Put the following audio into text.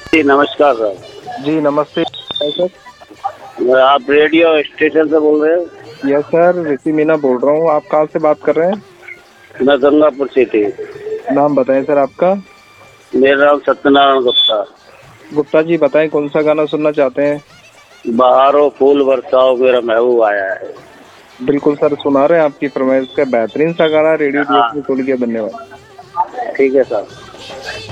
जी नमस्कार सर। जी नमस्ते सर। आप रेडियो स्टेशन से बोल रहे हो? यस सर, ऋषि मीना बोल रहा हूँ। आप कहाँ से बात कर रहे हैं? मैं गंगापुर सिटी। नाम बताएं सर आपका। मेरा नाम सत्यनारायण गुप्ता। गुप्ता जी बताएं, कौन सा गाना सुनना चाहते हैं? बहारो फूल बरसाओ मेरा महबूब आया है। बिल्कुल सर, सुना रहे हैं आपकी फरमाइश का बेहतरीन सा गाना। रेडियो हाँ DSP खोल के। धन्यवाद। ठीक है सर।